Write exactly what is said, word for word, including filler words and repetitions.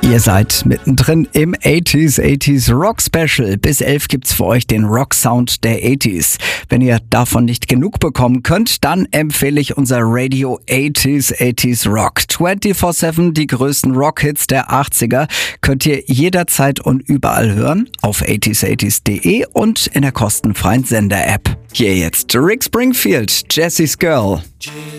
Ihr seid mittendrin im achtziger achtziger Rock Special. Bis elf gibt's für euch den Rock-Sound der achtziger. Wenn ihr davon nicht genug bekommen könnt, dann empfehle ich unser Radio achtziger achtziger Rock. vierundzwanzig sieben, die größten Rock-Hits der achtziger könnt ihr jederzeit und überall hören. Auf achtziger achtziger punkt de und in der kostenfreien Sender-App. Hier jetzt Rick Springfield, Jessie's Girl.